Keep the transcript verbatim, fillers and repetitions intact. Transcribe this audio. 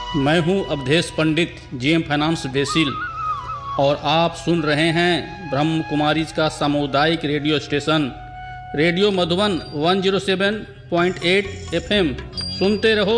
मैं हूं अवधेश पंडित, GM finance BECIL, और आप सुन रहे हैं ब्रह्म कुमारी का सामुदायिक रेडियो स्टेशन रेडियो मधुबन एक सौ सात पॉइंट आठ एफएम। सुनते रहो,